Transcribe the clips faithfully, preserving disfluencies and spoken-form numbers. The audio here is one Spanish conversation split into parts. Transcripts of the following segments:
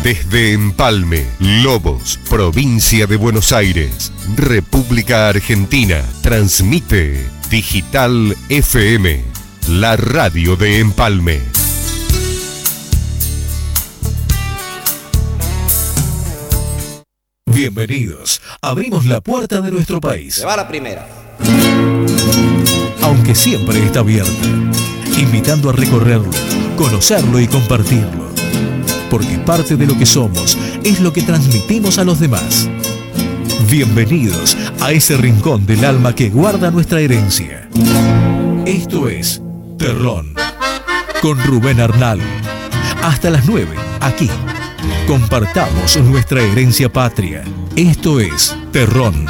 Desde Empalme, Lobos, provincia de Buenos Aires, República Argentina, transmite Digital F M, la radio de Empalme. Bienvenidos. Abrimos la puerta de nuestro país. Se va la primera. Aunque siempre está abierta, invitando a recorrerlo, conocerlo y compartirlo. Porque parte de lo que somos es lo que transmitimos a los demás. Bienvenidos a ese rincón del alma que guarda nuestra herencia. Esto es Terrón, con Rubén Arnal. Hasta las nueve, aquí. Compartamos nuestra herencia patria. Esto es Terrón.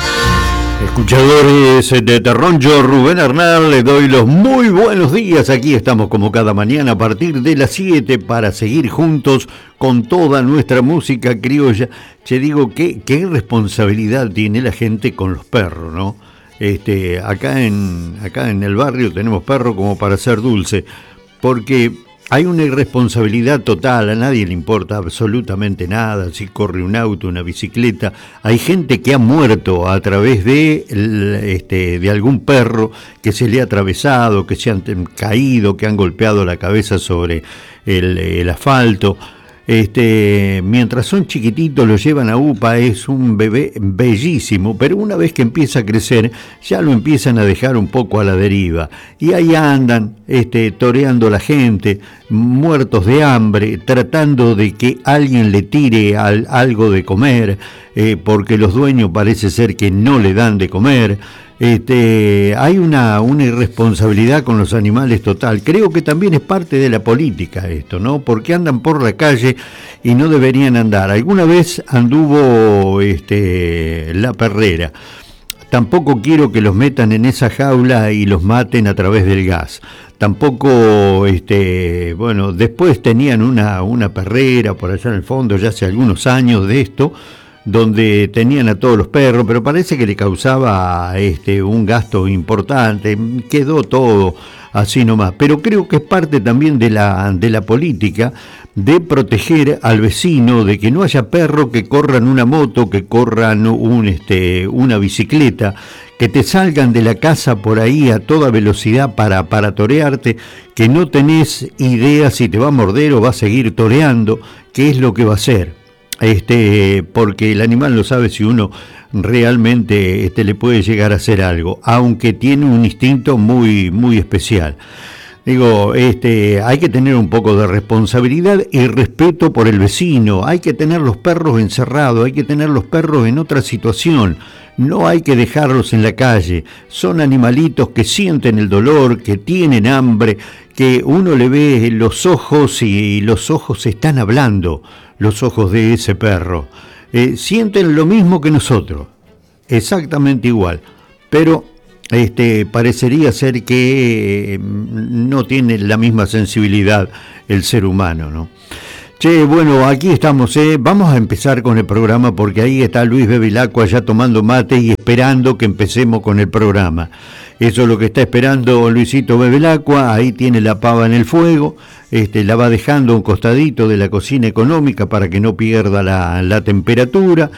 Escuchadores de Terrón, yo Rubén Arnal les doy los muy buenos días. Aquí estamos como cada mañana a partir de las siete para seguir juntos con toda nuestra música criolla. Che, digo, ¿qué, qué responsabilidad tiene la gente con los perros, ¿no? Este, acá en, acá en el barrio tenemos perros como para ser dulce, porque hay una irresponsabilidad total, a nadie le importa absolutamente nada, si corre un auto, una bicicleta. Hay gente que ha muerto a través de, este, de algún perro que se le ha atravesado, que se han caído, que han golpeado la cabeza sobre el, el asfalto. Este, mientras son chiquititos los llevan a UPA, es un bebé bellísimo, pero una vez que empieza a crecer ya lo empiezan a dejar un poco a la deriva y ahí andan este, toreando a la gente, muertos de hambre, tratando de que alguien le tire al, algo de comer, eh, porque los dueños parece ser que no le dan de comer. Este, hay una, una irresponsabilidad con los animales total. Creo que también es parte de la política esto, ¿no? Porque andan por la calle y no deberían andar. Alguna vez anduvo este, la perrera. Tampoco quiero que los metan en esa jaula y los maten a través del gas. Tampoco, este, bueno, después tenían una, una perrera por allá en el fondo, ya hace algunos años de esto, donde tenían a todos los perros, pero parece que le causaba este, un gasto importante, quedó todo así nomás. Pero creo que es parte también de la, de la política, de proteger al vecino, de que no haya perros que corran una moto, que corran un, este, una bicicleta, que te salgan de la casa por ahí a toda velocidad para, para torearte, que no tenés idea si te va a morder o va a seguir toreando, qué es lo que va a hacer. Este, porque el animal no sabe si uno realmente este, le puede llegar a hacer algo, aunque tiene un instinto muy, muy especial. Digo, este, hay que tener un poco de responsabilidad y respeto por el vecino, hay que tener los perros encerrados, hay que tener los perros en otra situación, no hay que dejarlos en la calle, son animalitos que sienten el dolor, que tienen hambre, que uno le ve los ojos y los ojos están hablando, los ojos de ese perro, eh, sienten lo mismo que nosotros, exactamente igual, pero este, parecería ser que eh, no tiene la misma sensibilidad el ser humano, ¿no? Che, bueno, aquí estamos, ¿eh? Vamos a empezar con el programa porque ahí está Luis Bevilacqua ya tomando mate y esperando que empecemos con el programa. Eso es lo que está esperando Luisito Bevilacqua, ahí tiene la pava en el fuego, este, la va dejando a un costadito de la cocina económica para que no pierda la, la temperatura,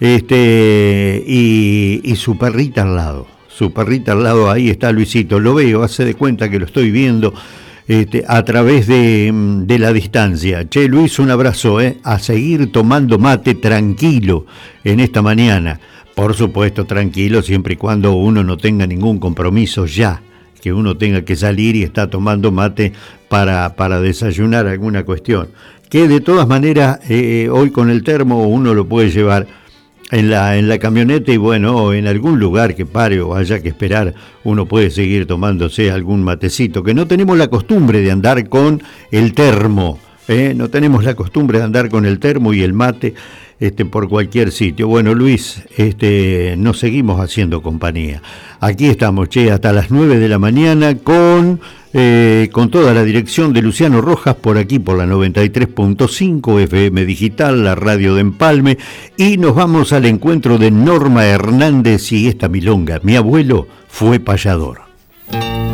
este, y, y su perrita al lado, su perrita al lado, ahí está Luisito, lo veo, hace de cuenta que lo estoy viendo, Este, a través de, de la distancia. Che, Luis, un abrazo, ¿eh? A seguir tomando mate tranquilo en esta mañana. Por supuesto, tranquilo, siempre y cuando uno no tenga ningún compromiso ya, que uno tenga que salir y está tomando mate para, para desayunar alguna cuestión. Que de todas maneras, eh, hoy con el termo uno lo puede llevar en la, en la camioneta y bueno, en algún lugar que pare o haya que esperar, uno puede seguir tomándose algún matecito, que no tenemos la costumbre de andar con el termo, ¿eh? No tenemos la costumbre de andar con el termo y el mate este, por cualquier sitio. Bueno, Luis, este, nos seguimos haciendo compañía. Aquí estamos, che, hasta las nueve de la mañana con... Eh, con toda la dirección de Luciano Rojas, por aquí por la noventa y tres punto cinco F M Digital, la radio de Empalme, y nos vamos al encuentro de Norma Hernández y esta milonga. Mi abuelo fue payador.